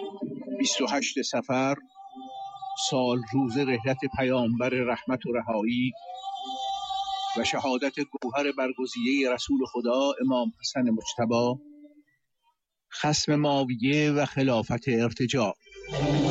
28 صفر، سال روز رحلت پیامبر رحمت و رهایی و شهادت گوهر برگزیده رسول خدا امام حسن مجتبی، خصم معاویه و خلافت ارتجاع.